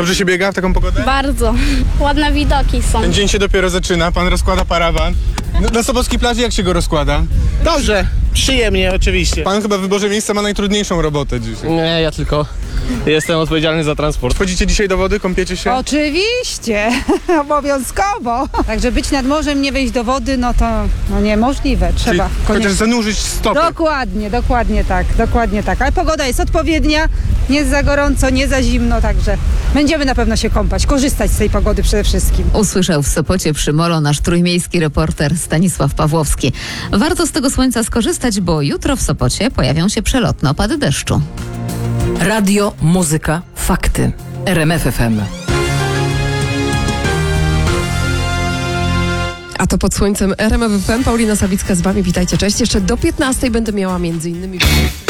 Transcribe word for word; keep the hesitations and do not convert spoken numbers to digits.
Dobrze się biega w taką pogodę? Bardzo. Ładne widoki są. Ten dzień się dopiero zaczyna, pan rozkłada parawan. No, na Sobowskiej plaży jak się go rozkłada? Dobrze, przyjemnie oczywiście. Pan chyba w wyborze miejsca ma najtrudniejszą robotę dzisiaj. Nie, ja tylko jestem odpowiedzialny za transport. Wchodzicie dzisiaj do wody, kąpiecie się? Oczywiście, obowiązkowo. Także być nad morzem, nie wejść do wody, no to no niemożliwe, Czyli trzeba chociaż koniecznie. zanurzyć stopy. Dokładnie, dokładnie tak, dokładnie tak. Ale pogoda jest odpowiednia, nie jest za gorąco, nie za zimno, także będziemy na pewno się kąpać, korzystać z tej pogody przede wszystkim. Usłyszał w Sopocie przy Molo nasz trójmiejski reporter Stanisław Pawłowski. Warto z tego słońca skorzystać, bo jutro w Sopocie pojawią się przelotne opady deszczu. Radio, muzyka, fakty. R M F F M. A to pod słońcem R M F F M. Paulina Sawicka z wami. Witajcie, cześć. Jeszcze do piętnastej będę miała między innymi...